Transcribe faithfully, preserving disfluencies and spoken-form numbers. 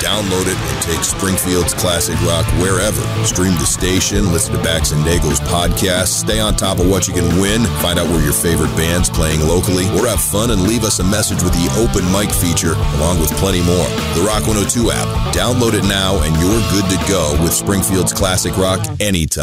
Download it and take Springfield's classic rock wherever. Stream the station, listen to Bax and Dago's podcast, stay on top of what you can win, find out where your favorite band's playing locally, or have fun and leave us a message with the open mic feature, along with plenty more. The Rock one oh two app. Download it now and you're good to go with Springfield's classic rock anytime.